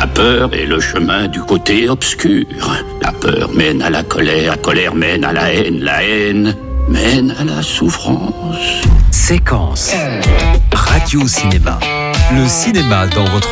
La peur est le chemin du côté obscur. La peur mène à la colère mène à la haine mène à la souffrance. Séquence. Radio Cinéma. Le cinéma dans votre